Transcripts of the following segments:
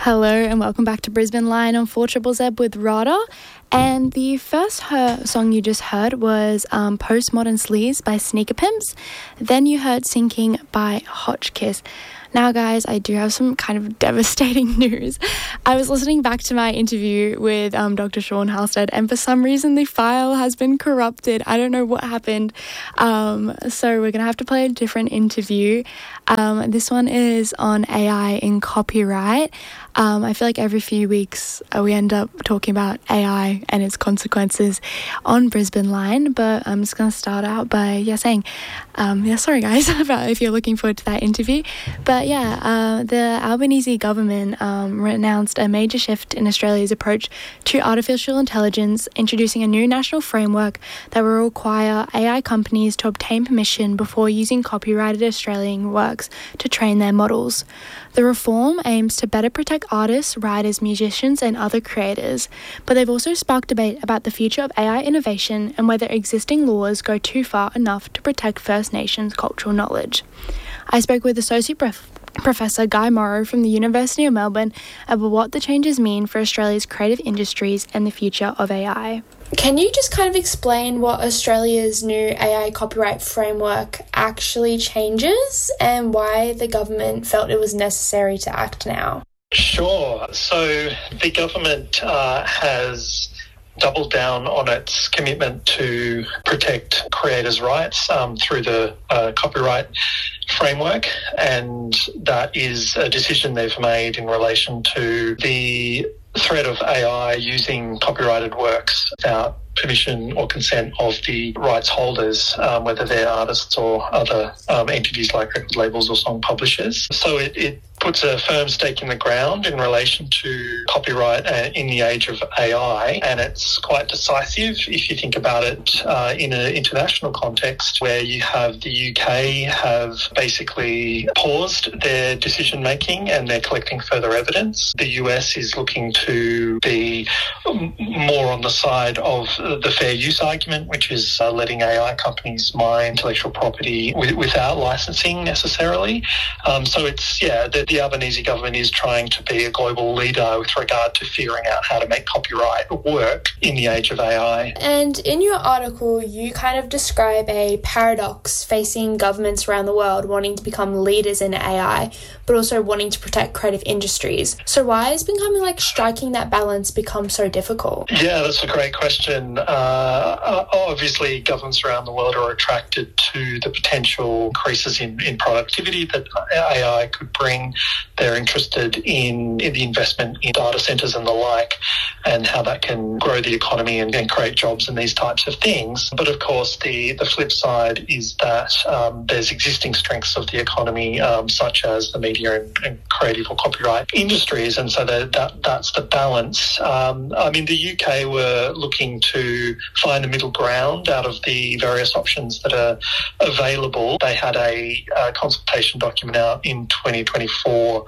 Hello and welcome back to Brisbane Line on 4ZZZ with Rada. And the first song you just heard was Postmodern Sleaze by Sneaker Pimps. Then you heard Sinking by Hotchkiss. Now, guys, I do have some kind of devastating news. I was listening back to my interview with Dr. Sean Halstead, and for some reason the file has been corrupted. I don't know what happened. So we're going to have to play a different interview. This one is on AI in copyright. I feel like every few weeks we end up talking about AI and its consequences on Brisbane Line, but I'm just going to start out by saying, sorry guys about if you're looking forward to that interview. But the Albanese government announced a major shift in Australia's approach to artificial intelligence, introducing a new national framework that will require AI companies to obtain permission before using copyrighted Australian works to train their models. The reform aims to better protect artists, writers, musicians, and other creators, but they've also sparked debate about the future of AI innovation and whether existing laws go too far enough to protect First Nations cultural knowledge. I spoke with Associate Professor Guy Morrow from the University of Melbourne about what the changes mean for Australia's creative industries and the future of AI. Can you just kind of explain what Australia's new AI copyright framework actually changes and why the government felt it was necessary to act now? Sure. So the government has doubled down on its commitment to protect creators' rights through the copyright framework, and that is a decision they've made in relation to the threat of AI using copyrighted works without permission or consent of the rights holders, whether they're artists or other entities like record labels or song publishers. So it puts a firm stake in the ground in relation to copyright in the age of AI, and it's quite decisive if you think about it in an international context where you have the UK have basically paused their decision making and they're collecting further evidence. The US is looking to be more on the side of the fair use argument, which is letting AI companies mine intellectual property without licensing necessarily. So it's, the Albanese government is trying to be a global leader with regard to figuring out how to make copyright work in the age of AI. And in your article, you kind of describe a paradox facing governments around the world wanting to become leaders in AI, but also wanting to protect creative industries. So why has striking that balance become so difficult? Yeah, that's a great question. Obviously, governments around the world are attracted to the potential increases in productivity that AI could bring. They're interested in the investment in data centres and the like, and how that can grow the economy and create jobs and these types of things. But of course, the flip side is that there's existing strengths of the economy, such as the media and creative or copyright industries, and so that's the balance. The UK were looking to find a middle ground out of the various options that are available. They had a consultation document out in 2024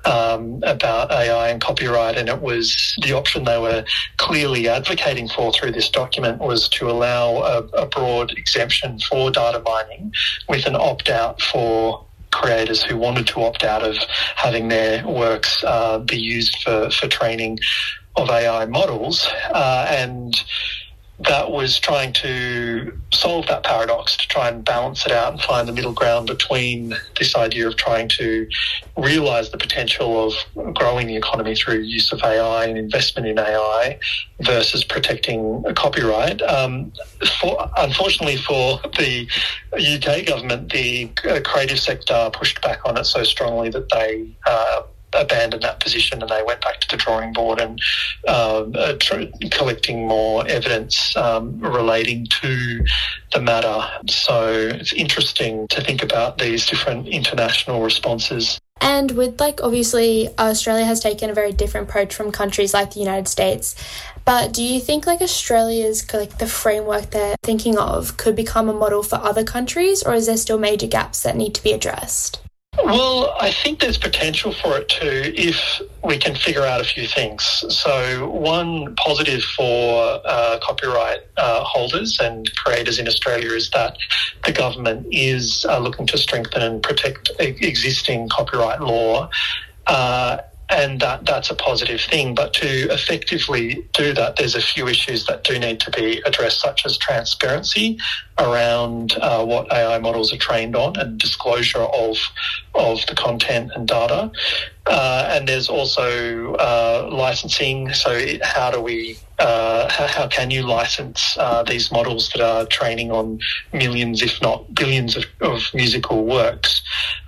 about AI and copyright, and it was the option they were clearly advocating for through this document was to allow a broad exemption for data mining with an opt-out for creators who wanted to opt out of having their works be used for training of AI models, and that was trying to solve that paradox, to try and balance it out and find the middle ground between this idea of trying to realise the potential of growing the economy through use of AI and investment in AI versus protecting copyright. Unfortunately for the UK government, the creative sector pushed back on it so strongly that they abandoned that position and they went back to the drawing board and collecting more evidence relating to the matter. So it's interesting to think about these different international responses. And with obviously Australia has taken a very different approach from countries like the United States, but do you think Australia's the framework they're thinking of could become a model for other countries, or is there still major gaps that need to be addressed? Well, I think there's potential for it too if we can figure out a few things. So one positive for copyright holders and creators in Australia is that the government is looking to strengthen and protect existing copyright law. and that's a positive thing. But to effectively do that, there's a few issues that do need to be addressed, such as transparency around what AI models are trained on and disclosure of the content and data. And there's also licensing. So how do we how can you license these models that are training on millions, if not billions, of musical works?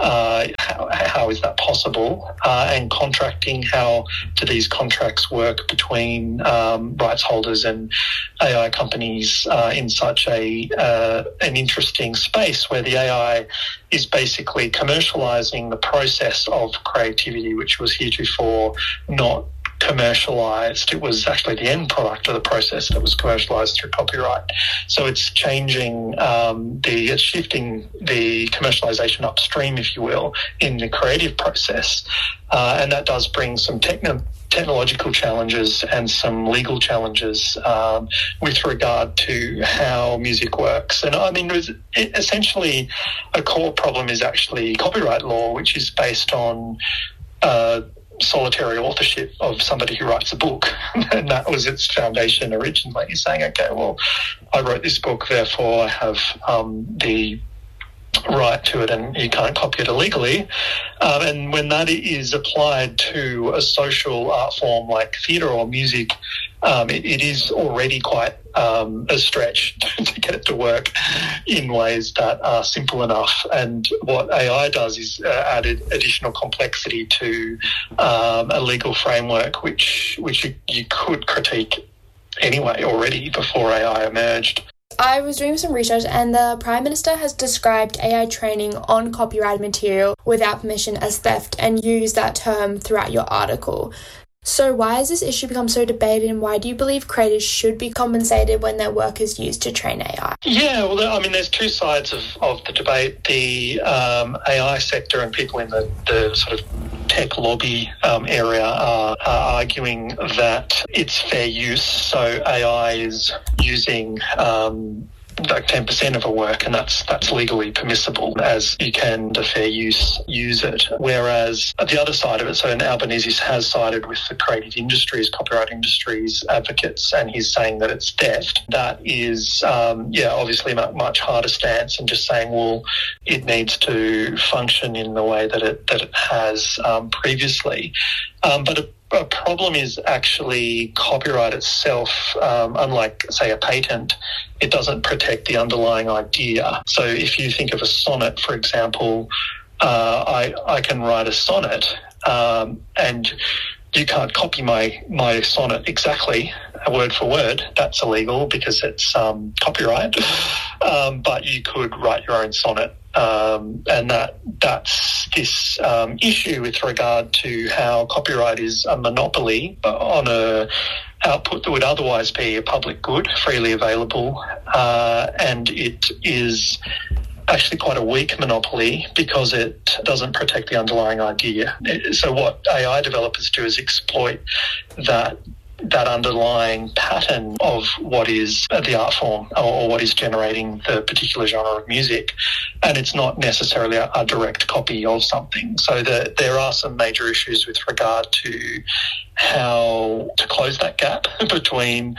How is that possible? And contracting, how do these contracts work between rights holders and AI companies in such an interesting space where the AI is basically commercializing the process of creativity, which was heretofore not commercialized. It was actually the end product of the process that was commercialized through copyright. So it's changing it's shifting the commercialization upstream, if you will, in the creative process. And that does bring some technological challenges and some legal challenges with regard to how music works. And I mean, essentially a core problem is actually copyright law, which is based on solitary authorship of somebody who writes a book. And that was its foundation originally, saying, okay, well, I wrote this book, therefore I have the right to it and you can't copy it illegally. And when that is applied to a social art form like theatre or music, it is already quite a stretch to get it to work in ways that are simple enough. And what AI does is add additional complexity to a legal framework which you could critique anyway already before AI emerged. I was doing some research and the Prime Minister has described AI training on copyrighted material without permission as theft and used that term throughout your article. So why has this issue become so debated and why do you believe creators should be compensated when their work is used to train AI? Yeah, well, I mean, there's two sides of the debate. The AI sector and people in the sort of tech lobby area are arguing that it's fair use. So AI is using like 10% of a work, and that's legally permissible, as you can, the fair use, use it. Whereas the other side of it, so Albanese has sided with the creative industries, copyright industries advocates, and he's saying that it's theft. That is, obviously a much harder stance, and just saying, well, it needs to function in the way that it has previously. But a problem is actually copyright itself, unlike, say, a patent, it doesn't protect the underlying idea. So if you think of a sonnet, for example, I can write a sonnet and you can't copy my sonnet exactly, word for word. That's illegal because it's copyright. But you could write your own sonnet. And that's this issue with regard to how copyright is a monopoly on a output that would otherwise be a public good, freely available, and it is actually quite a weak monopoly because it doesn't protect the underlying idea. So what AI developers do is exploit that underlying pattern of what is the art form or what is generating the particular genre of music, and it's not necessarily a direct copy of something. So there are some major issues with regard to how to close that gap between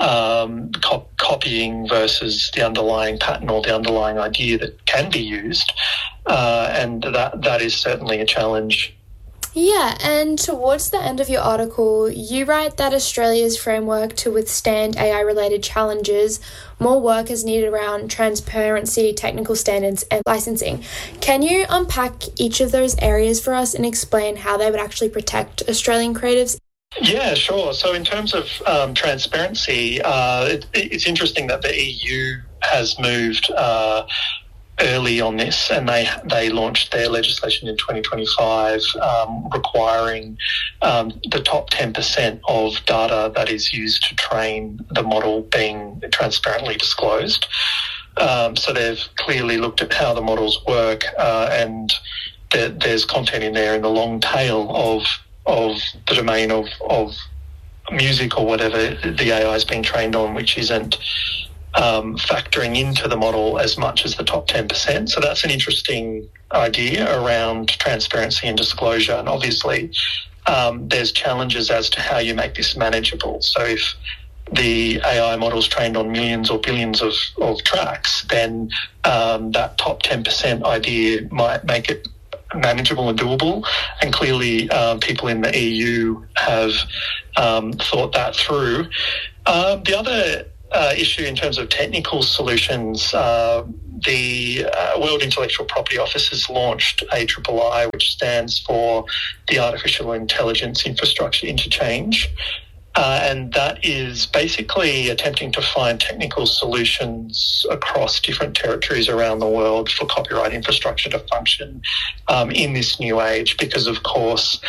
copying versus the underlying pattern or the underlying idea that can be used, and that is certainly a challenge. Yeah, and towards the end of your article, you write that Australia's framework to withstand AI-related challenges, more work is needed around transparency, technical standards, and licensing. Can you unpack each of those areas for us and explain how they would actually protect Australian creatives? Yeah, sure. So in terms of transparency, it's interesting that the EU has moved early on this, and they launched their legislation in 2025 requiring the top 10% of data that is used to train the model being transparently disclosed. So they've clearly looked at how the models work, and there's content in there in the long tail of the domain of music or whatever the AI is being trained on, which isn't factoring into the model as much as the top 10%. So that's an interesting idea around transparency and disclosure. And obviously there's challenges as to how you make this manageable. So if the AI model's trained on millions or billions of tracks, then that top 10% idea might make it manageable and doable. And clearly people in the EU have thought that through. The other issue in terms of technical solutions, the World Intellectual Property Office has launched AIII, which stands for the Artificial Intelligence Infrastructure Interchange. And that is basically attempting to find technical solutions across different territories around the world for copyright infrastructure to function in this new age, because, of course,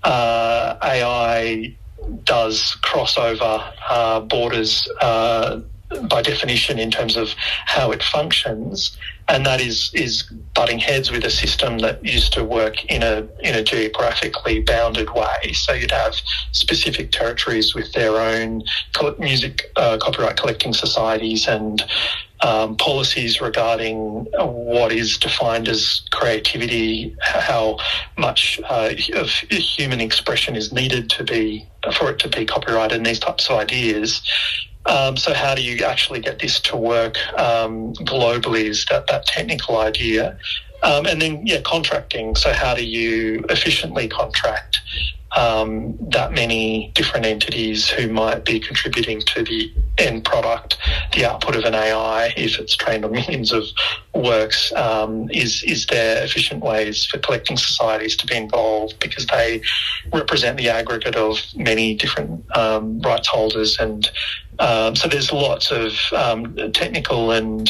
AI does cross over borders by definition in terms of how it functions, and that is butting heads with a system that used to work in a geographically bounded way. So you'd have specific territories with their own music copyright collecting societies and policies regarding what is defined as creativity, how much of human expression is needed for it to be copyrighted, and these types of ideas. So how do you actually get this to work globally is that technical idea. And then, contracting. So how do you efficiently contract that many different entities who might be contributing to the end product, the output of an AI, if it's trained on millions of works? Is there efficient ways for collecting societies to be involved, because they represent the aggregate of many different rights holders? And so there's lots of technical and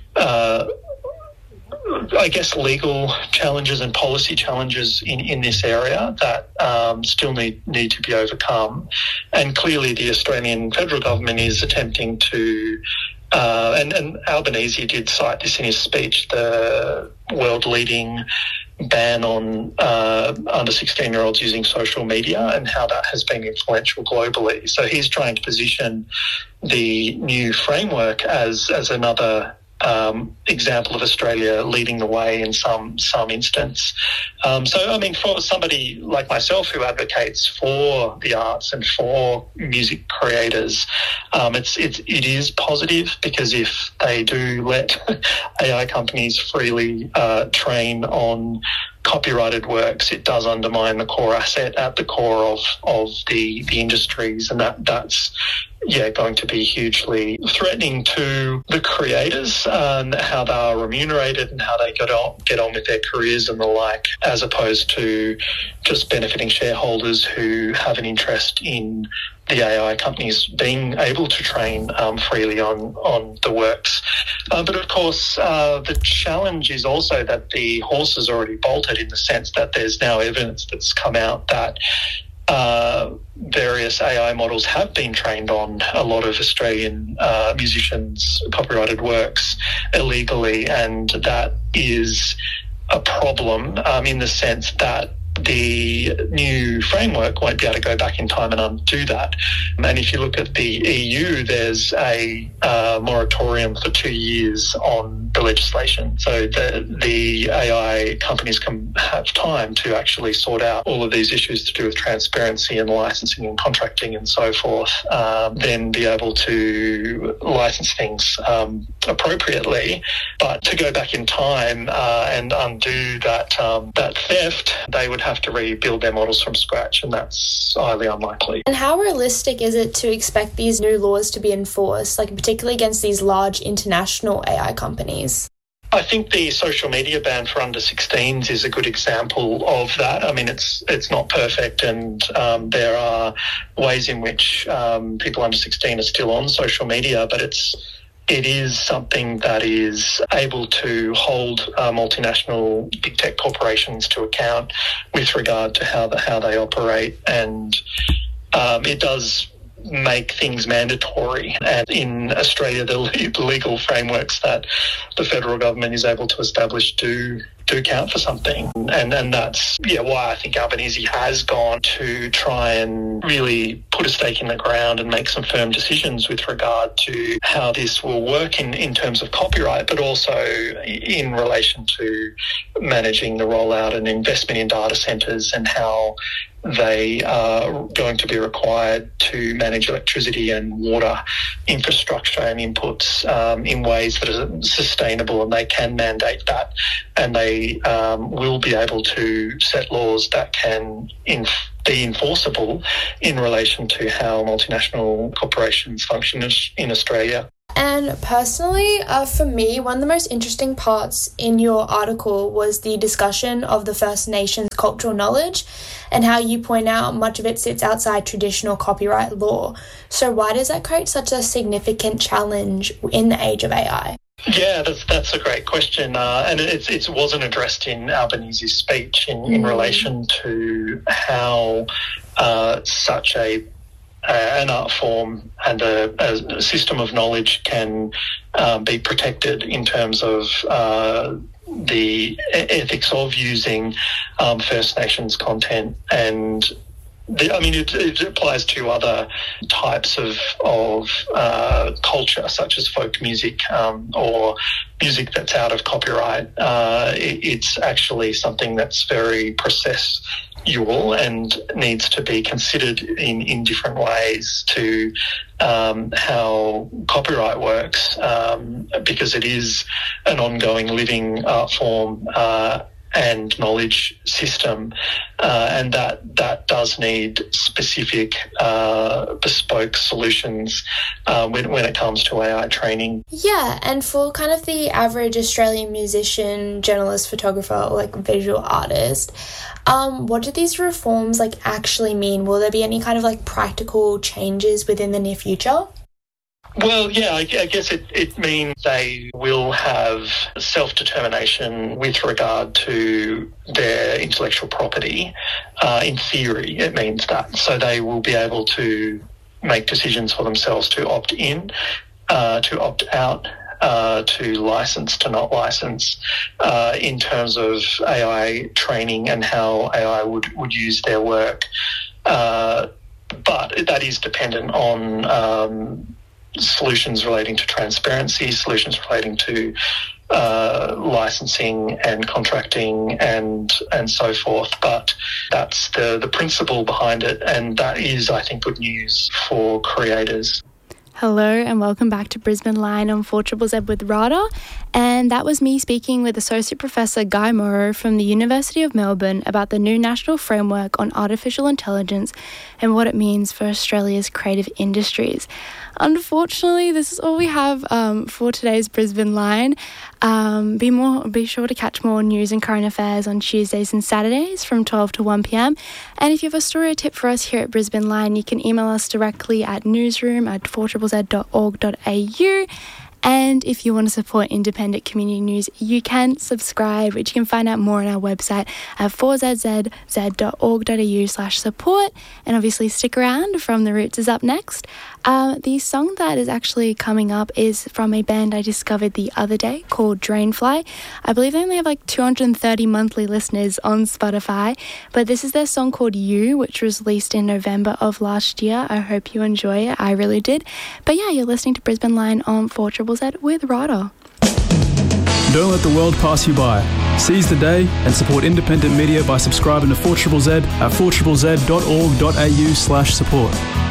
I guess legal challenges and policy challenges in this area that still need to be overcome. And clearly the Australian federal government is attempting to, and Albanese did cite this in his speech, the world-leading ban on under 16-year-olds using social media and how that has been influential globally. So he's trying to position the new framework as another example of Australia leading the way in some instance. So, I mean, for somebody like myself who advocates for the arts and for music creators, it is positive, because if they do let AI companies freely train on copyrighted works, it does undermine the core asset at the core of the industries, and that's going to be hugely threatening to the creators and how they are remunerated and how they get on with their careers and the like, as opposed to just benefiting shareholders who have an interest in the AI companies being able to train freely on the works. But of course, the challenge is also that the horse has already bolted, in the sense that there's now evidence that's come out that various AI models have been trained on a lot of Australian musicians' copyrighted works illegally, and that is a problem in the sense that the new framework won't be able to go back in time and undo that. And if you look at the EU, there's a moratorium for 2 years on the legislation. So the AI companies can have time to actually sort out all of these issues to do with transparency and licensing and contracting and so forth, then be able to license things appropriately. But to go back in time and undo that theft, they would have to rebuild their models from scratch, and that's highly unlikely. And how realistic is it to expect these new laws to be enforced, like particularly against these large international AI companies? I think the social media ban for under 16s is a good example of that. I mean, it's not perfect, and there are ways in which people under 16 are still on social media, but it is something that is able to hold multinational big tech corporations to account with regard to how they operate, and it does make things mandatory. And in Australia, the legal frameworks that the federal government is able to establish do count for something. And that's why I think Albanese has gone to try and really put a stake in the ground and make some firm decisions with regard to how this will work in terms of copyright, but also in relation to managing the rollout and investment in data centres and how they are going to be required to manage electricity and water infrastructure and inputs in ways that are sustainable, and they can mandate that, and they will be able to set laws that can be enforceable in relation to how multinational corporations function in Australia. And personally, for me, one of the most interesting parts in your article was the discussion of the First Nations cultural knowledge and how you point out much of it sits outside traditional copyright law. So why does that create such a significant challenge in the age of AI? Yeah, that's a great question, and it wasn't addressed in Albanese's speech in relation to how such an art form and a system of knowledge can be protected in terms of the ethics of using First Nations content. And it applies to other types of culture, such as folk music or music that's out of copyright. It's actually something that's very processual and needs to be considered in different ways to how copyright works, because it is an ongoing living art form and knowledge system, and that does need specific bespoke solutions when it comes to AI training. Yeah, and for kind of the average Australian musician, journalist, photographer, or visual artist, what do these reforms actually mean? Will there be any kind of practical changes within the near future? Well, yeah, I guess it means they will have self-determination with regard to their intellectual property. In theory, it means that. So they will be able to make decisions for themselves to opt in, to opt out, to license, to not license, in terms of AI training and how AI would use their work. But that is dependent on solutions relating to transparency, solutions relating to licensing and contracting and so forth. But that's the principle behind it, and that is, I think, good news for creators. Hello and welcome back to Brisbane Line on 4ZZZ with RADA, and that was me speaking with Associate Professor Guy Morrow from the University of Melbourne about the new national framework on artificial intelligence and what it means for Australia's creative industries. Unfortunately, this is all we have for today's Brisbane Line. Be sure to catch more news and current affairs on Tuesdays and Saturdays from 12 to 1 p.m. And if you have a story or tip for us here at Brisbane Line, you can email us directly at newsroom@4ZZZ.org.au. And if you want to support independent community news, you can subscribe, which you can find out more on our website at 4ZZZ.org.au/support. And obviously stick around. From the Roots is up next. The song that is actually coming up is from a band I discovered the other day called Drainfly. I believe they only have 230 monthly listeners on Spotify, but this is their song called You, which was released in November of last year. I hope you enjoy it. I really did. But yeah, you're listening to Brisbane Line on 4ZZZ with RADA. Don't let the world pass you by. Seize the day and support independent media by subscribing to 4ZZZ at 4ZZZ.org.au/support.